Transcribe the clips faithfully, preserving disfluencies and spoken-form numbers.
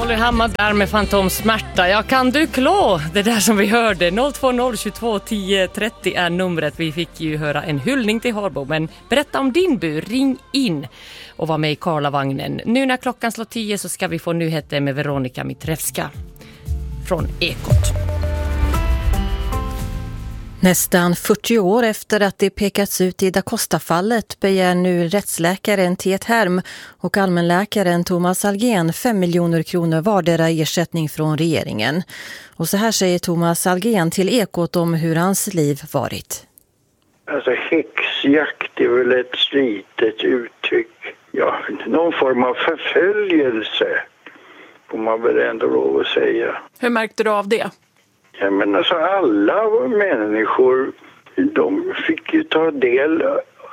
Molly Hammar där med Fantomsmärta. Ja, kan du klå? Det där som vi hörde. noll två noll tjugotvå tio trettio är numret. Vi fick ju höra en hyllning till Harbo. Men berätta om din bur. Ring in och var med i Karlavagnen. Nu när klockan slår tio så ska vi få nyheter med Veronika Mitrevska från Ekot. Nästan fyrtio år efter att det pekats ut i Da Costa-fallet begär nu rättsläkaren Tet Herm och allmänläkaren Thomas Algén fem miljoner kronor vardera ersättning från regeringen. Och så här säger Thomas Algén till Ekot om hur hans liv varit. Alltså häxjakt är väl ett slitet uttryck. Ja, någon form av förföljelse får man väl ändå lov att säga. Hur märkte du av det? Ja, men alltså alla människor, de fick ju ta del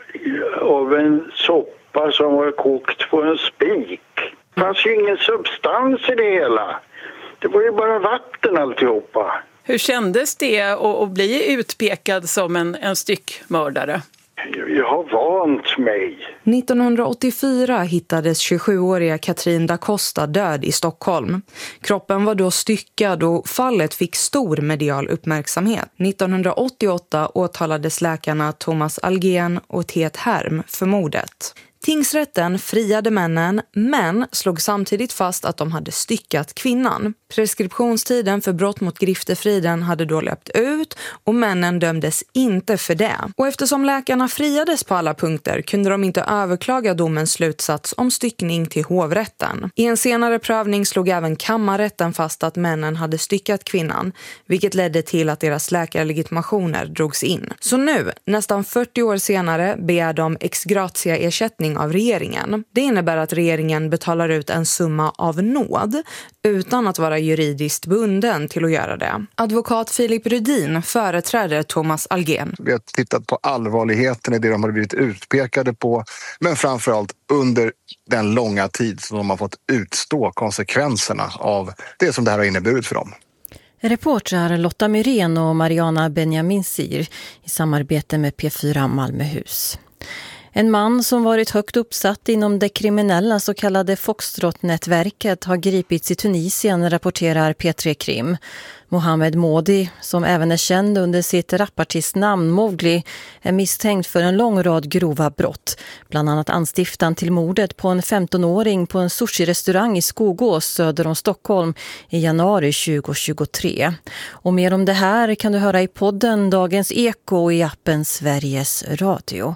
av en soppa som var kokt på en spik. Det fanns ju ingen substans i det hela. Det var ju bara vatten alltihopa. Hur kändes det att bli utpekad som en, en styckmördare? Jag har vant mig. nittonhundraåttiofyra hittades tjugosjuåriga Katrin da Costa död i Stockholm. Kroppen var då styckad och fallet fick stor medial uppmärksamhet. nittonhundraåttioåtta åtalades läkarna Thomas Algén och Tet Herm för mordet. Tingsrätten friade männen men slog samtidigt fast att de hade styckat kvinnan. Preskriptionstiden för brott mot griftefriden hade då löpt ut och männen dömdes inte för det. Och eftersom läkarna friades på alla punkter kunde de inte överklaga domens slutsats om styckning till hovrätten. I en senare prövning slog även kammarrätten fast att männen hade styckat kvinnan, vilket ledde till att deras läkarlegitimationer drogs in. Så nu, nästan fyrtio år senare, begär de ex gratia ersättning av regeringen. Det innebär att regeringen betalar ut en summa av nåd utan att vara juridiskt bunden till att göra det. Advokat Filip Rudin företräder Thomas Algén. Vi har tittat på allvarligheten i det de har blivit utpekade på, men framförallt under den långa tid som de har fått utstå konsekvenserna av det som det här har inneburit för dem. Reportrar Lotta Myrén och Mariana Benjaminsir i samarbete med P fyra Malmöhus. En man som varit högt uppsatt inom det kriminella så kallade Foxtrot-nätverket har gripits i Tunisien, rapporterar P tre Krim. Mohammed Modi, som även är känd under sitt rapartistnamn Mowgli, är misstänkt för en lång rad grova brott. Bland annat anstiftan till mordet på en femtonåring på en sushi-restaurang i Skogås söder om Stockholm i januari tjugohundratjugotre. Och mer om det här kan du höra i podden Dagens Eko i appen Sveriges Radio.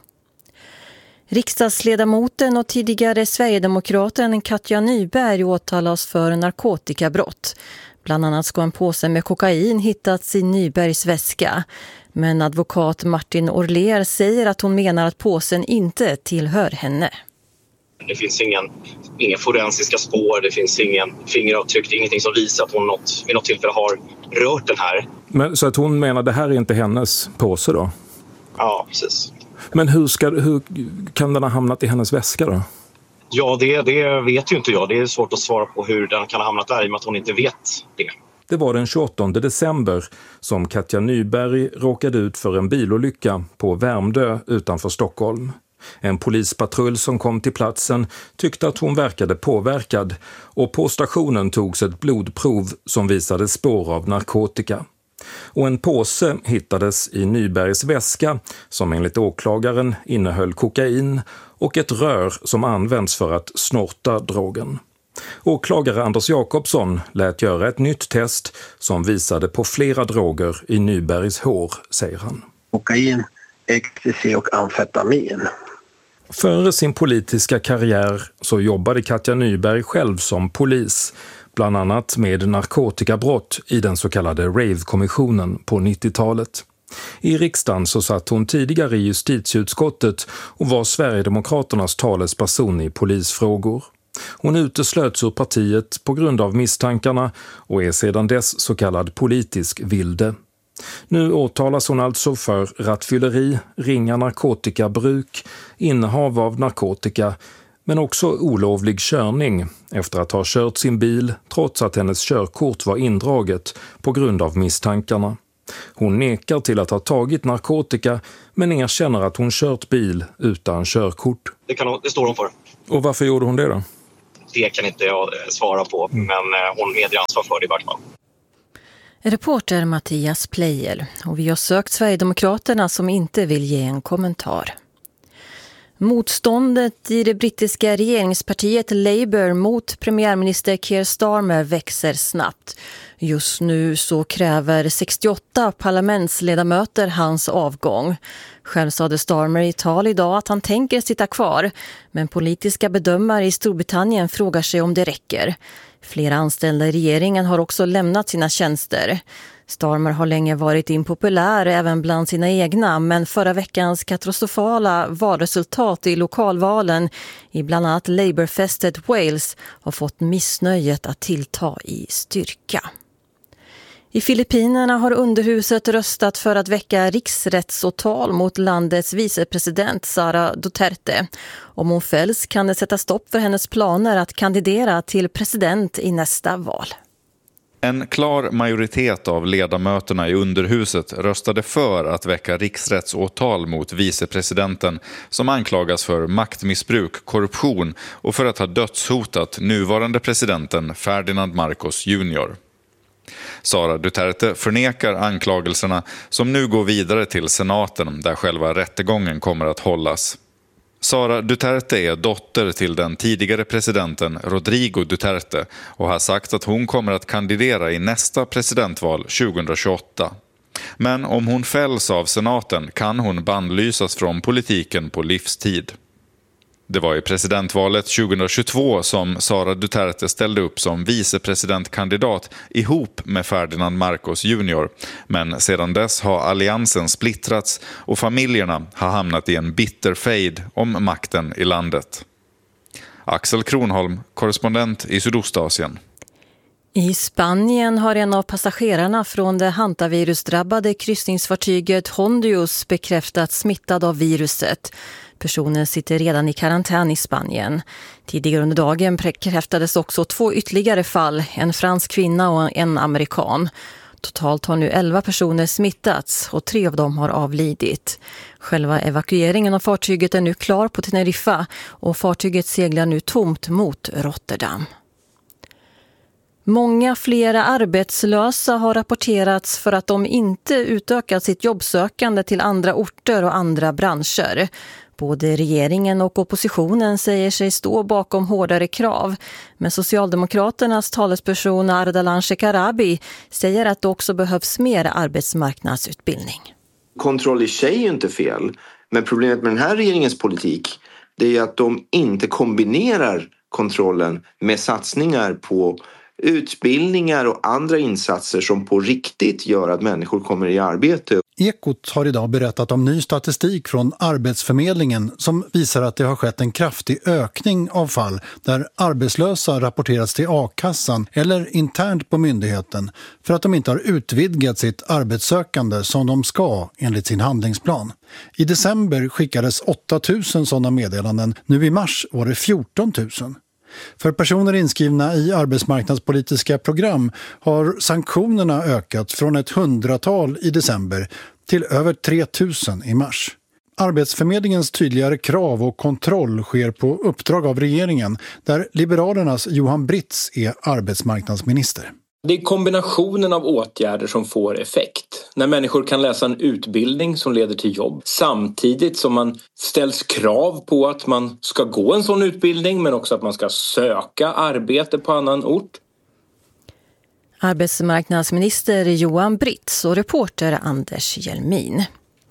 Riksdagsledamoten och tidigare Sverigedemokraten Katja Nyberg åtalas för narkotikabrott. Bland annat ska en påse med kokain hittats i Nybergs väska. Men advokat Martin Orler säger att hon menar att påsen inte tillhör henne. Det finns ingen, ingen forensiska spår, det finns ingen fingeravtryck, ingenting som visar att hon något, vid något tillfälle har rört den här. Men, så att hon menar att det här är inte hennes påse då? Ja, precis. Men hur, ska, hur kan den ha hamnat i hennes väska då? Ja, det, det vet ju inte jag. Det är svårt att svara på hur den kan ha hamnat där i och med att hon inte vet det. Det var den tjugoåttonde december som Katja Nyberg råkade ut för en bilolycka på Värmdö utanför Stockholm. En polispatrull som kom till platsen tyckte att hon verkade påverkad och på stationen togs ett blodprov som visade spår av narkotika. Och en påse hittades i Nybergs väska som enligt åklagaren innehöll kokain och ett rör som används för att snorta drogen. Åklagare Anders Jakobsson lät göra ett nytt test som visade på flera droger i Nybergs hår, säger han. Kokain, ecstasy och amfetamin. Före sin politiska karriär så jobbade Katja Nyberg själv som polis, bland annat med narkotikabrott i den så kallade Rave-kommissionen på nittiotalet. I riksdagen så satt hon tidigare i justitieutskottet och var Sverigedemokraternas talesperson i polisfrågor. Hon uteslöts ur partiet på grund av misstankarna och är sedan dess så kallad politisk vilde. Nu åtalas hon alltså för rattfylleri, ringa narkotikabruk, innehav av narkotika, men också olovlig körning efter att ha kört sin bil trots att hennes körkort var indraget på grund av misstankarna. Hon nekar till att ha tagit narkotika men erkänner att hon kört bil utan körkort. Det, kan, det står hon för. Och varför gjorde hon det då? det kan inte jag svara på, mm. men hon medger ansvar för det i vart fall. Reporter Mattias Pleijel, och vi har sökt Sverigedemokraterna som inte vill ge en kommentar. Motståndet i det brittiska regeringspartiet Labour mot premiärminister Keir Starmer växer snabbt. Just nu så kräver sextioåtta parlamentsledamöter hans avgång. Själv sade Starmer i tal idag att han tänker sitta kvar, men politiska bedömare i Storbritannien frågar sig om det räcker. Flera anställda i regeringen har också lämnat sina tjänster. Starmer har länge varit impopulär även bland sina egna, men förra veckans katastrofala valresultat i lokalvalen i bland annat Labourfästet Wales har fått missnöjet att tillta i styrka. I Filippinerna har underhuset röstat för att väcka riksrättsåtal mot landets vicepresident Sara Duterte. Om hon fälls kan det sätta stopp för hennes planer att kandidera till president i nästa val. En klar majoritet av ledamöterna i underhuset röstade för att väcka riksrättsåtal mot vicepresidenten som anklagas för maktmissbruk, korruption och för att ha dödshotat nuvarande presidenten Ferdinand Marcos junior Sara Duterte förnekar anklagelserna som nu går vidare till senaten där själva rättegången kommer att hållas. Sara Duterte är dotter till den tidigare presidenten Rodrigo Duterte och har sagt att hon kommer att kandidera i nästa presidentval tjugohundratjugoåtta. Men om hon fälls av senaten kan hon bannlysas från politiken på livstid. Det var i presidentvalet tjugohundratjugotvå som Sara Duterte ställde upp som vicepresidentkandidat ihop med Ferdinand Marcos junior Men sedan dess har alliansen splittrats och familjerna har hamnat i en bitter fejd om makten i landet. Axel Kronholm, korrespondent i Sydostasien. I Spanien har en av passagerarna från det hantavirusdrabbade kryssningsfartyget Hondius bekräftat smittad av viruset. Personen sitter redan i karantän i Spanien. Tidigare under dagen bekräftades också två ytterligare fall, en fransk kvinna och en amerikan. Totalt har nu elva personer smittats och tre av dem har avlidit. Själva evakueringen av fartyget är nu klar på Teneriffa och fartyget seglar nu tomt mot Rotterdam. Många flera arbetslösa har rapporterats för att de inte utökat sitt jobbsökande till andra orter och andra branscher. Både regeringen och oppositionen säger sig stå bakom hårdare krav, men Socialdemokraternas talesperson Ardalan Shekarabi säger att det också behövs mer arbetsmarknadsutbildning. Kontroll i sig är inte fel, men problemet med den här regeringens politik det är att de inte kombinerar kontrollen med satsningar på utbildningar och andra insatser som på riktigt gör att människor kommer i arbete. Ekot har idag berättat om ny statistik från Arbetsförmedlingen som visar att det har skett en kraftig ökning av fall där arbetslösa rapporterats till a-kassan eller internt på myndigheten för att de inte har utvidgat sitt arbetssökande som de ska enligt sin handlingsplan. I december skickades åtta tusen sådana meddelanden, nu i mars var det fjorton tusen. För personer inskrivna i arbetsmarknadspolitiska program har sanktionerna ökat från ett hundratal i december till över tre tusen i mars. Arbetsförmedlingens tydligare krav och kontroll sker på uppdrag av regeringen där Liberalernas Johan Britz är arbetsmarknadsminister. Det är kombinationen av åtgärder som får effekt. När människor kan läsa en utbildning som leder till jobb samtidigt som man ställs krav på att man ska gå en sån utbildning men också att man ska söka arbete på annan ort. Arbetsmarknadsminister Johan Britz och reporter Anders Hjelmin.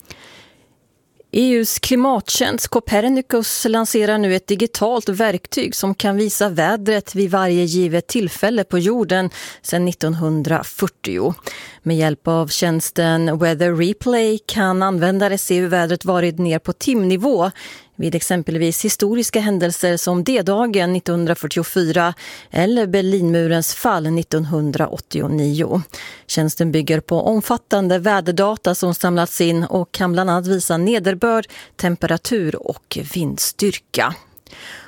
E U:s klimattjänst Copernicus lanserar nu ett digitalt verktyg som kan visa vädret vid varje givet tillfälle på jorden sedan nittonhundrafyrtio. Med hjälp av tjänsten Weather Replay kan användare se hur vädret varit ner på timnivå vid exempelvis historiska händelser som D-dagen nittonhundrafyrtiofyra eller Berlinmurens fall nittonhundraåttionio. Tjänsten bygger på omfattande väderdata som samlats in och kan bland annat visa nederbörd, temperatur och vindstyrka.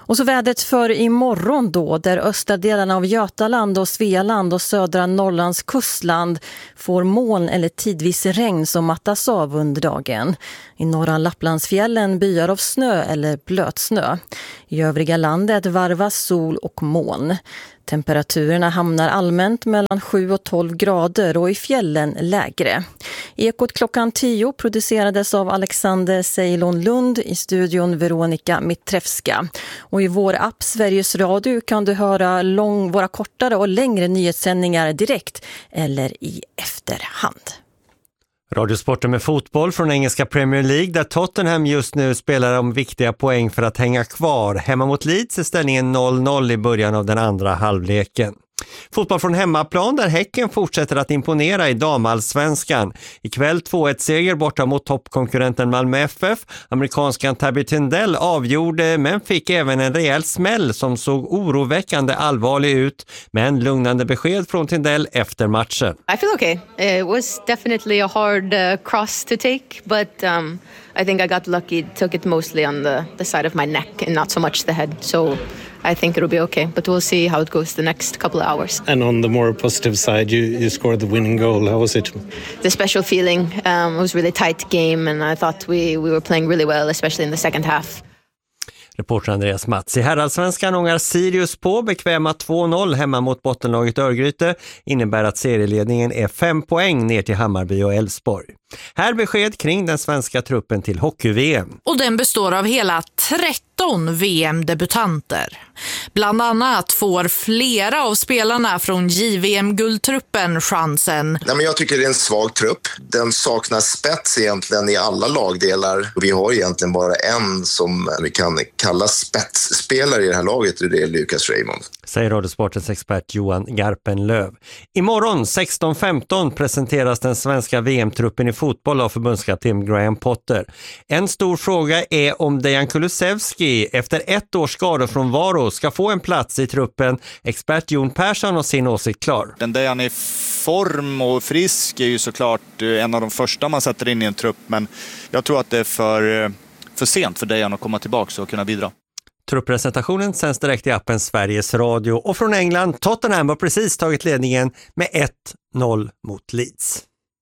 Och så vädret för imorgon då, där östra delarna av Götaland och Svealand och södra Norrlands kustland får moln eller tidvis regn som mattas av under dagen. I norra Lapplandsfjällen byar av snö eller blötsnö. I övriga landet varvas sol och moln. Temperaturerna hamnar allmänt mellan sju och tolv grader och i fjällen lägre. Ekot klockan tio producerades av Alexander Ceylon Lund, i studion Veronika Mitrevska. Och i vår app Sveriges Radio kan du höra lång, våra kortare och längre nyhetssändningar direkt eller i efterhand. Radiosporten med fotboll från engelska Premier League, där Tottenham just nu spelar om viktiga poäng för att hänga kvar. Hemma mot Leeds är ställningen noll noll i början av den andra halvleken. Fotboll från hemmaplan, där Häcken fortsätter att imponera i damallsvenskan. Ikväll två ett seger borta mot toppkonkurrenten Malmö F F. Amerikanskan Tabby Tindell avgjorde, men fick även en rejäl smäll som såg oroväckande allvarlig ut. Men lugnande besked från Tindell efter matchen. I feel okay. It was definitely a hard uh, cross to take, but um, I think I got lucky. Took it mostly on the, the side of my neck and not so much the head. So I think it'll be okay, but we'll see how it goes the next couple of hours. And on the more positive side, you, you scored the winning goal. How was it? The special feeling. Um, it was a really tight game, and I thought we, we were playing really well, especially in the second half. Reporter Andreas Mats. I herrallsvenskan ångar Sirius på bekväma två noll hemma mot bottenlaget Örgryte. Innebär att serieledningen är fem poäng ner till Hammarby och Elfsborg. Här besked kring den svenska truppen till hockey-V M. Och den består av hela tretton V M-debutanter. Bland annat får flera av spelarna från J V M-guldtruppen chansen. Nej, men jag tycker det är en svag trupp. Den saknar spets egentligen i alla lagdelar. Vi har egentligen bara en som vi kan kalla spetsspelare i det här laget, och det är Lucas Raymond. Säger Radiosportens expert Johan Garpenlöv. Imorgon sexton femton presenteras den svenska V M-truppen i fotboll av förbundskapten Graham Potter. En stor fråga är om Dejan Kulusevski efter ett års skadefrånvaro ska få en plats i truppen. Expert Jon Persson har sin åsikt klar. Den Dejan är form och frisk är ju såklart en av de första man sätter in i en trupp, men jag tror att det är för, för sent för Dejan att komma tillbaka och kunna bidra. Truppresentationen sänds direkt i appen Sveriges Radio, och från England, Tottenham har precis tagit ledningen med ett noll mot Leeds.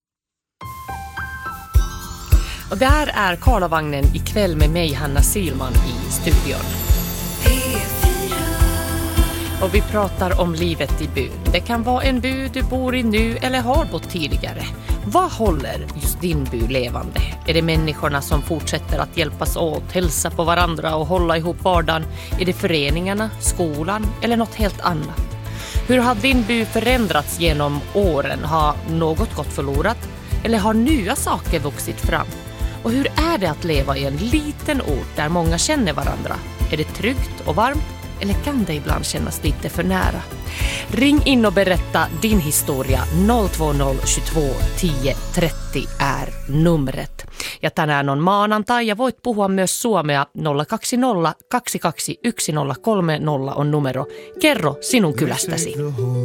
Och där är Karlavagnen ikväll med mig, Hanna Silman, i studion. Och vi pratar om livet i byn. Det kan vara en by du bor i nu eller har bott tidigare. Vad håller just din by levande? Är det människorna som fortsätter att hjälpas åt, hälsa på varandra och hålla ihop vardagen? Är det föreningarna, skolan eller något helt annat? Hur har din by förändrats genom åren? Har något gått förlorat? Eller har nya saker vuxit fram? Och hur är det att leva i en liten ort där många känner varandra? Är det tryggt och varmt? Eller kan det ibland kännas lite för nära? Ring in och berätta din historia. noll två noll två tio trettio är numret. Ja tänään on maanantai ja voit puhua myös suomea. nolla kaksi nolla kaksi kaksi yksi nolla kolme nolla on numero. Kerro sinun kylästäsi.